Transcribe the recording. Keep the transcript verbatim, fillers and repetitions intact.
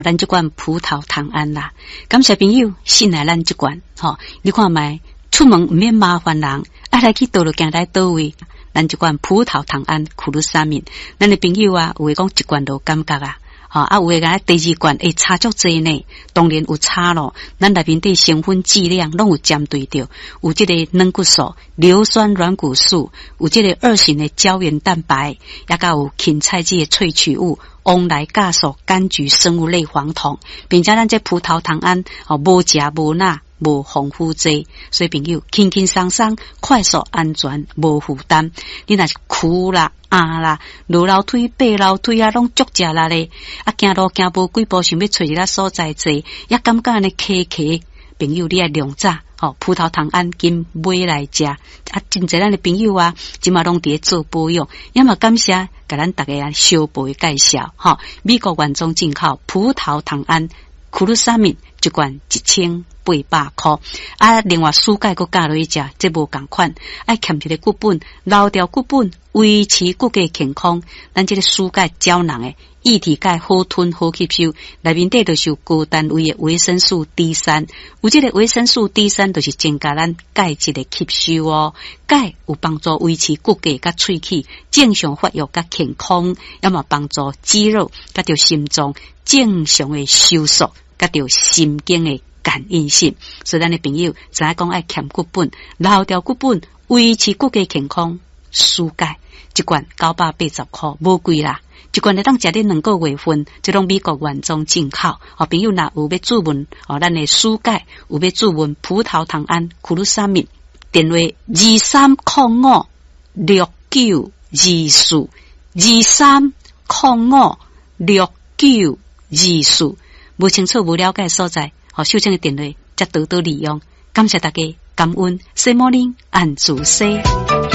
咱这款葡萄糖胺啦，感谢朋友信赖咱这款，吼、哦，你看卖出门唔免麻烦人，啊来去倒落行来倒位，咱这款葡萄糖胺库鲁沙敏，咱的朋友啊，有诶讲一罐都感觉啊，吼、哦、啊有诶讲第二罐会差足济呢，当然有差咯，咱内面对成分剂量拢有针对着，有这个软骨素、硫酸软骨素，有这个二型的胶原蛋白，也甲有芹菜汁的萃取物。翁来酵素、柑橘生物类黄酮，并且咱这葡萄糖胺哦，无食无钠，无防腐剂，所以朋友轻轻松松、快速、安全、无负担。你若是苦啦、啊啦、落楼梯、爬楼梯啊，拢足食力咧。啊，行路行无几步，想要找一个所在坐，也感觉安尼卡卡。朋友，你爱量早。哦，葡萄糖胺金买来食，啊，真侪咱的朋友啊，今嘛拢伫咧做保养，也嘛感谢甲咱大家小辈介绍，吼、哦，美国原装进口葡萄糖胺库鲁沙敏一罐一千八百块，啊，另外蔬钙佮加落去食，这无共款，爱欠一个骨本，留掉骨本，维持骨骼健康，咱这个蔬钙胶囊诶。液体钙好吞好吸收，内面底就是有高单位的维生素 D 三，有这个维生素 D 三就是增加咱钙质的吸收哦。钙有帮助维持骨骼甲喙齿正常发育甲健康，也嘛帮助肌肉甲着心脏正常的收缩，甲着神经的感应性。所以咱的朋友知影讲爱欠骨本，留掉骨本，维持骨骼健康，蔬钙一罐九百八十块，无贵啦。一罐来当食咧两个月份，这种美国原装进口。哦，朋友若有要注文，哦，咱的蔬钙有要注文葡萄糖胺库鲁沙敏，电话二三零五六九二四二三零五六九二四。无清楚无了解所在，哦，收证的电话则多多利用。感谢大家，感恩，西摩林按主西。